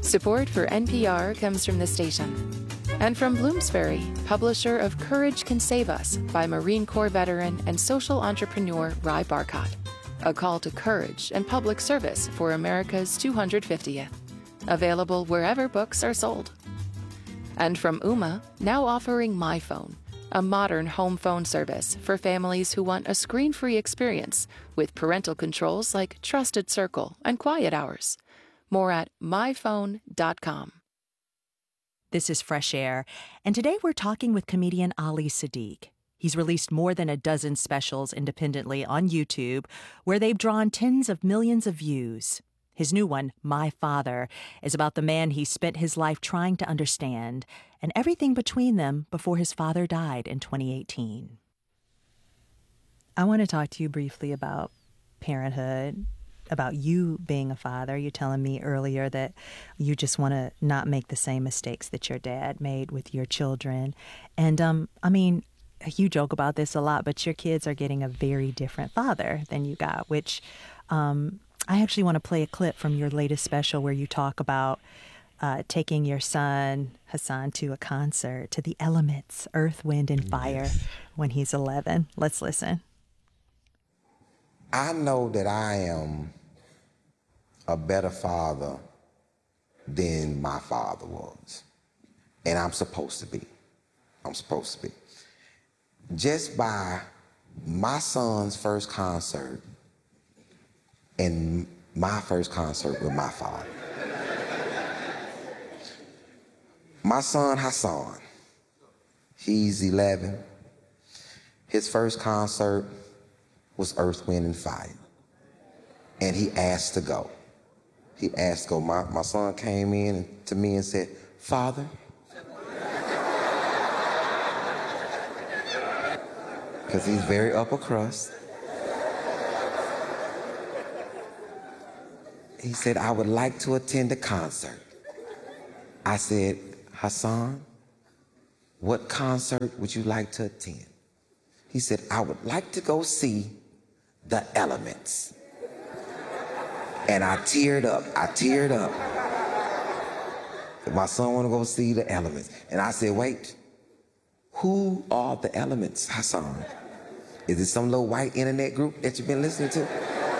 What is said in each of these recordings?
Support for NPR comes from the station and from Bloomsbury, publisher of Courage Can Save Us by Marine Corps veteran and social entrepreneur Ry Barcott. A call to courage and public service for America's 250th. Available wherever books are sold. And from Ooma, now offering MyPhone, a modern home phone service for families who want a screen-free experience with parental controls like Trusted Circle and Quiet Hours. More at myphone.com. This is Fresh Air, and today we're talking with comedian Ali Siddiq. He's released more than a dozen specials independently on YouTube, where they've drawn tens of millions of views. His new one, My Father, is about the man he spent his life trying to understand and everything between them before his father died in 2018. I want to talk to you briefly about parenthood, about you being a father. You're telling me earlier that you just want to not make the same mistakes that your dad made with your children. And, I mean, you joke about this a lot, but your kids are getting a very different father than you got, which I actually want to play a clip from your latest special where you talk about taking your son, Hassan, to a concert, to the elements, earth, wind, and fire, when he's 11. Let's listen. I know that I am a better father than my father was. And I'm supposed to be. I'm supposed to be. Just by my son's first concert and my first concert with my father. My son Hassan, he's 11. His first concert was Earth, Wind, and Fire. And he asked to go. He asked to go. My son came in to me and said, "Father," because he's very upper crust. He said, "I would like to attend a concert." I said, "Hassan, what concert would you like to attend?" He said, "I would like to go see the Elements." And I teared up. My son want to go see the Elements. And I said, "Wait, who are the Elements, Hassan? Is it some little white internet group that you've been listening to?"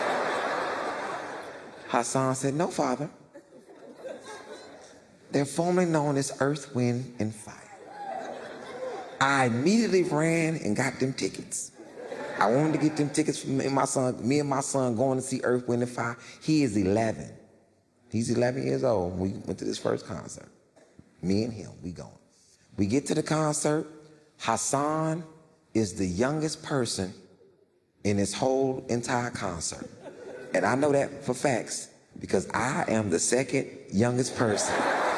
Hassan said, "No, Father. They're formerly known as Earth, Wind, and Fire." I immediately ran and got them tickets. I wanted to get them tickets for me and my son going to see Earth, Wind, and Fire. He is 11. He's 11 years old. We went to this first concert. Me and him, we going. We get to the concert. Hassan is the youngest person in this whole entire concert. And I know that for facts because I am the second youngest person.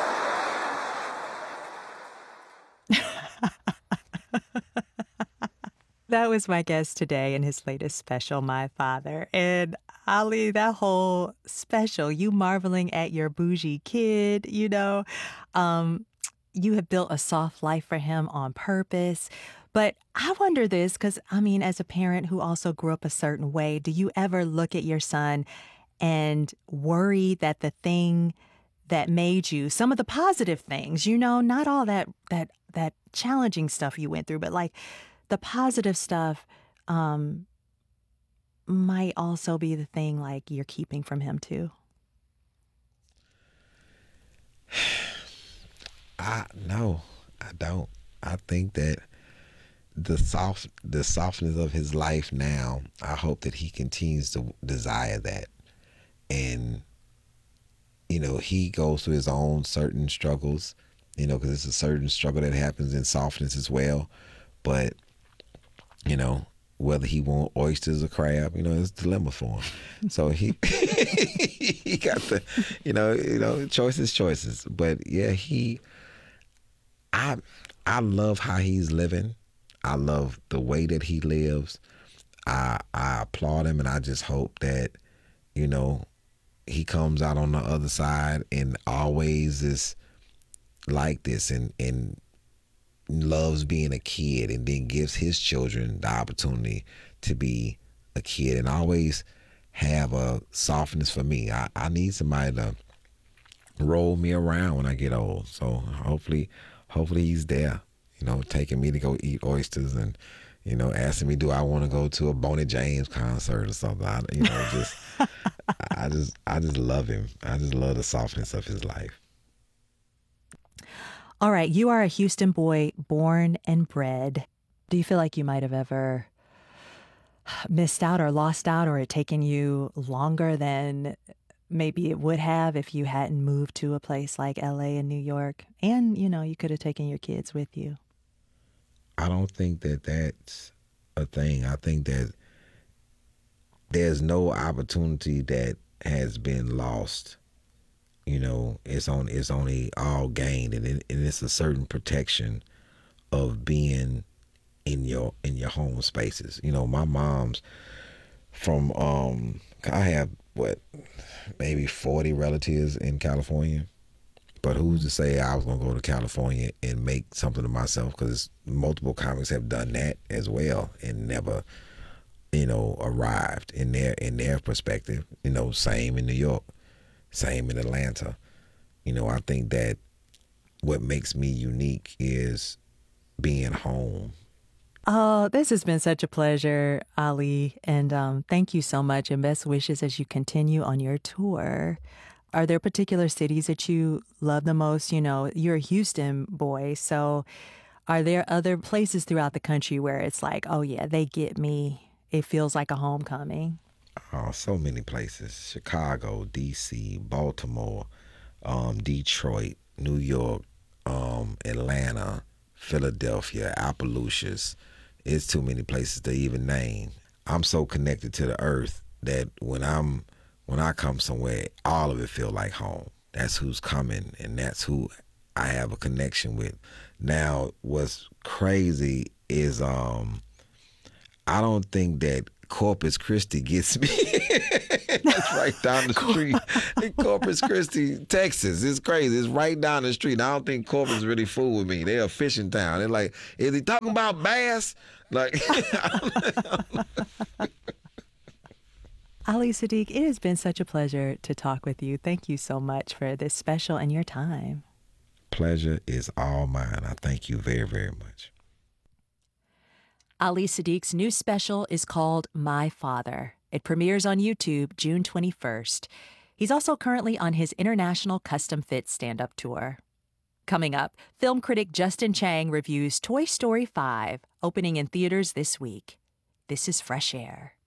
That was my guest today in his latest special, My Father. And Ali, that whole special, you marveling at your bougie kid, you know, you have built a soft life for him on purpose. But I wonder this, because, I mean, as a parent who also grew up a certain way, do you ever look at your son and worry that the thing that made you, some of the positive things, you know, not all that challenging stuff you went through, but like the positive stuff might also be the thing like you're keeping from him too? No, I don't. I think that the softness of his life now, I hope that he continues to desire that. And, you know, he goes through his own certain struggles, you know, because it's a certain struggle that happens in softness as well. But, you know, whether he want oysters or crab, you know, it's a dilemma for him. So he he got the, you know, choices. But yeah, I love how he's living. I love the way that he lives. I applaud him, and I just hope that, you know, he comes out on the other side and always is like this and loves being a kid, and then gives his children the opportunity to be a kid and always have a softness for me. I need somebody to roll me around when I get old. So hopefully he's there, taking me to go eat oysters and, asking me, do I want to go to a Boney James concert or something? I just love him. I just love the softness of his life. All right, you are a Houston boy, born and bred. Do you feel like you might have ever missed out or lost out, or it taken you longer than maybe it would have if you hadn't moved to a place like LA and New York? And, you could have taken your kids with you. I don't think that that's a thing. I think that there's no opportunity that has been lost. It's only all gained, and it's a certain protection of being in your home spaces. My mom's from I have maybe 40 relatives in California, but who's to say I was gonna go to California and make something of myself? Because multiple comics have done that as well and never arrived in their perspective. Same in New York, same in Atlanta. I think that what makes me unique is being home. Oh, this has been such a pleasure, Ali. And thank you so much, and best wishes as you continue on your tour. Are there particular cities that you love the most? You're a Houston boy, so are there other places throughout the country where it's like, oh yeah, they get me? It feels like a homecoming. Oh, so many places. Chicago, D.C., Baltimore, Detroit, New York, Atlanta, Philadelphia, Appaloosas. It's too many places to even name. I'm so connected to the earth that when I come somewhere, all of it feel like home. That's who's coming, and that's who I have a connection with. Now, what's crazy is I don't think that Corpus Christi gets me. It's right down the street in Corpus Christi, Texas. It's crazy. It's right down the street. I don't think Corpus really fool with me. They're a fishing town. They're like, is he talking about bass? Like, Ali Siddiq, it has been such a pleasure to talk with you. Thank you so much for this special and your time. Pleasure is all mine. I thank you very, very much. Ali Siddiq's new special is called My Father. It premieres on YouTube June 21st. He's also currently on his international custom fit stand-up tour. Coming up, film critic Justin Chang reviews Toy Story 5, opening in theaters this week. This is Fresh Air.